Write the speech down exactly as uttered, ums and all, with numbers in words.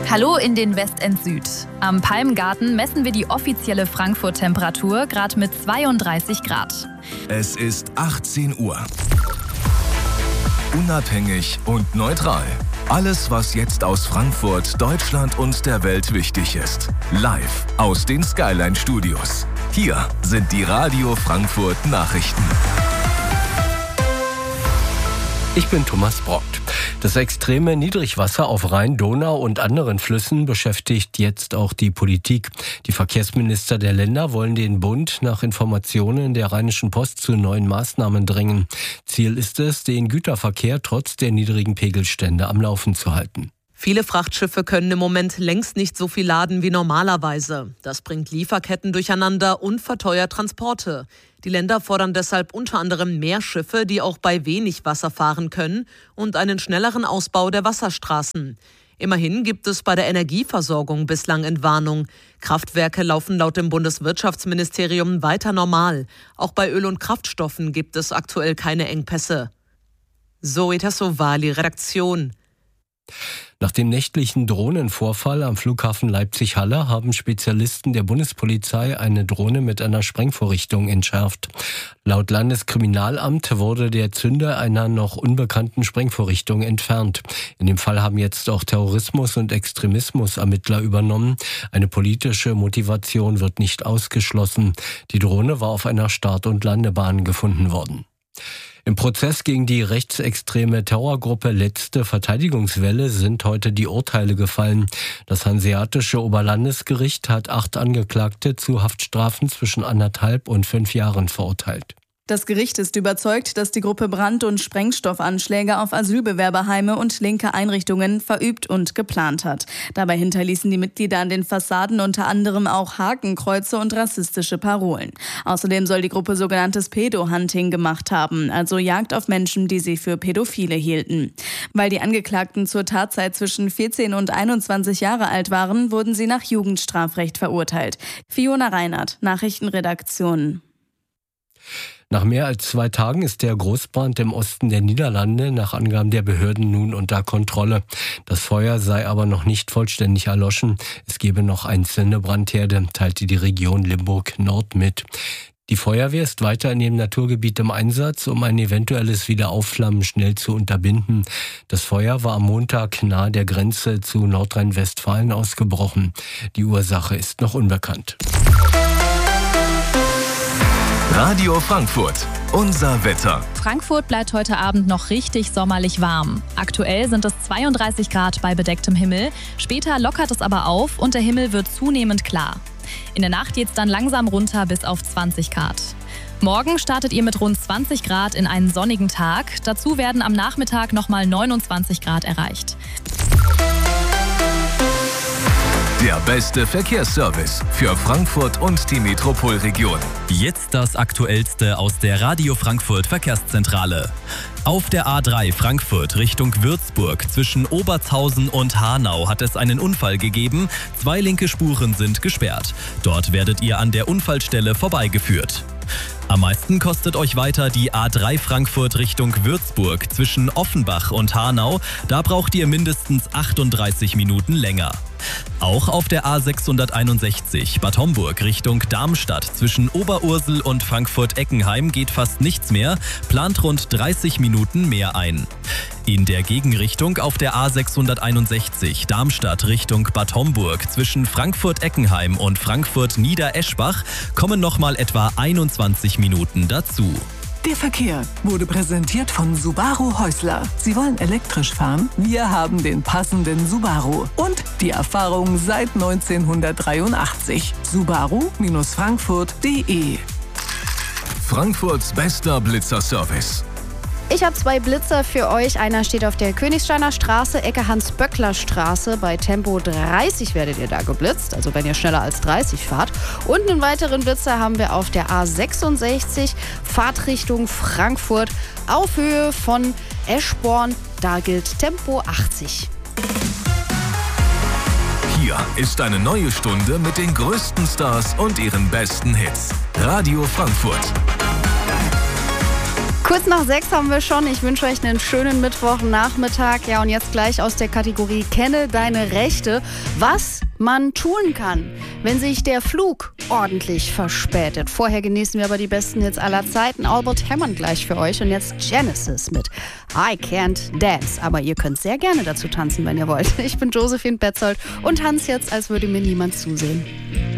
Hallo in den Westend Süd. Am Palmgarten messen wir die offizielle Frankfurt-Temperatur gerade mit zweiunddreißig Grad. Es ist achtzehn Uhr. Unabhängig und neutral. Alles, was jetzt aus Frankfurt, Deutschland und der Welt wichtig ist. Live aus den Skyline Studios. Hier sind die Radio Frankfurt Nachrichten. Ich bin Thomas Brockt. Das extreme Niedrigwasser auf Rhein, Donau und anderen Flüssen beschäftigt jetzt auch die Politik. Die Verkehrsminister der Länder wollen den Bund nach Informationen der Rheinischen Post zu neuen Maßnahmen drängen. Ziel ist es, den Güterverkehr trotz der niedrigen Pegelstände am Laufen zu halten. Viele Frachtschiffe können im Moment längst nicht so viel laden wie normalerweise. Das bringt Lieferketten durcheinander und verteuert Transporte. Die Länder fordern deshalb unter anderem mehr Schiffe, die auch bei wenig Wasser fahren können, und einen schnelleren Ausbau der Wasserstraßen. Immerhin gibt es bei der Energieversorgung bislang Entwarnung. Kraftwerke laufen laut dem Bundeswirtschaftsministerium weiter normal. Auch bei Öl und Kraftstoffen gibt es aktuell keine Engpässe. Zoe Tassovali, Redaktion. Nach dem nächtlichen Drohnenvorfall am Flughafen Leipzig-Halle haben Spezialisten der Bundespolizei eine Drohne mit einer Sprengvorrichtung entschärft. Laut Landeskriminalamt wurde der Zünder einer noch unbekannten Sprengvorrichtung entfernt. In dem Fall haben jetzt auch Terrorismus- und Extremismus-Ermittler übernommen. Eine politische Motivation wird nicht ausgeschlossen. Die Drohne war auf einer Start- und Landebahn gefunden worden. Im Prozess gegen die rechtsextreme Terrorgruppe Letzte Verteidigungswelle sind heute die Urteile gefallen. Das Hanseatische Oberlandesgericht hat acht Angeklagte zu Haftstrafen zwischen anderthalb und fünf Jahren verurteilt. Das Gericht ist überzeugt, dass die Gruppe Brand- und Sprengstoffanschläge auf Asylbewerberheime und linke Einrichtungen verübt und geplant hat. Dabei hinterließen die Mitglieder an den Fassaden unter anderem auch Hakenkreuze und rassistische Parolen. Außerdem soll die Gruppe sogenanntes Pedo-Hunting gemacht haben, also Jagd auf Menschen, die sie für Pädophile hielten. Weil die Angeklagten zur Tatzeit zwischen vierzehn und einundzwanzig Jahre alt waren, wurden sie nach Jugendstrafrecht verurteilt. Fiona Reinhardt, Nachrichtenredaktion. Nach mehr als zwei Tagen ist der Großbrand im Osten der Niederlande nach Angaben der Behörden nun unter Kontrolle. Das Feuer sei aber noch nicht vollständig erloschen. Es gebe noch einzelne Brandherde, teilte die Region Limburg Nord mit. Die Feuerwehr ist weiter in dem Naturgebiet im Einsatz, um ein eventuelles Wiederaufflammen schnell zu unterbinden. Das Feuer war am Montag nahe der Grenze zu Nordrhein-Westfalen ausgebrochen. Die Ursache ist noch unbekannt. Radio Frankfurt, unser Wetter. Frankfurt bleibt heute Abend noch richtig sommerlich warm. Aktuell sind es zweiunddreißig Grad bei bedecktem Himmel. Später lockert es aber auf und der Himmel wird zunehmend klar. In der Nacht geht's dann langsam runter bis auf zwanzig Grad. Morgen startet ihr mit rund zwanzig Grad in einen sonnigen Tag. Dazu werden am Nachmittag nochmal neunundzwanzig Grad erreicht. Der beste Verkehrsservice für Frankfurt und die Metropolregion. Jetzt das Aktuellste aus der Radio Frankfurt Verkehrszentrale. Auf der A drei Frankfurt Richtung Würzburg zwischen Obertshausen und Hanau hat es einen Unfall gegeben. Zwei linke Spuren sind gesperrt. Dort werdet ihr an der Unfallstelle vorbeigeführt. Am meisten kostet euch weiter die A drei Frankfurt Richtung Würzburg zwischen Offenbach und Hanau. Da braucht ihr mindestens achtunddreißig Minuten länger. Auch auf der A sechshunderteinundsechzig Bad Homburg Richtung Darmstadt zwischen Oberursel und Frankfurt-Eckenheim geht fast nichts mehr, plant rund dreißig Minuten mehr ein. In der Gegenrichtung auf der A sechshunderteinundsechzig Darmstadt Richtung Bad Homburg zwischen Frankfurt-Eckenheim und Frankfurt-Niedereschbach kommen nochmal etwa einundzwanzig Minuten dazu. Der Verkehr wurde präsentiert von Subaru Häusler. Sie wollen elektrisch fahren? Wir haben den passenden Subaru. Und die Erfahrung seit neunzehnhundertdreiundachtzig. Subaru Frankfurt punkt de. Frankfurts bester Blitzerservice. Ich habe zwei Blitzer für euch. Einer steht auf der Königsteiner Straße, Ecke Hans-Böckler-Straße. Bei Tempo dreißig werdet ihr da geblitzt, also wenn ihr schneller als dreißig fahrt. Und einen weiteren Blitzer haben wir auf der A sechsundsechzig, Fahrtrichtung Frankfurt, auf Höhe von Eschborn. Da gilt Tempo achtzig. Hier ist eine neue Stunde mit den größten Stars und ihren besten Hits. Radio Frankfurt. Kurz nach sechs haben wir schon. Ich wünsche euch einen schönen Mittwochnachmittag. Ja, und jetzt gleich aus der Kategorie Kenne deine Rechte. Was man tun kann, wenn sich der Flug ordentlich verspätet. Vorher genießen wir aber die besten Hits aller Zeiten. Albert Hammond gleich für euch. Und jetzt Genesis mit I Can't Dance. Aber ihr könnt sehr gerne dazu tanzen, wenn ihr wollt. Ich bin Josephine Betzold und tanze jetzt, als würde mir niemand zusehen.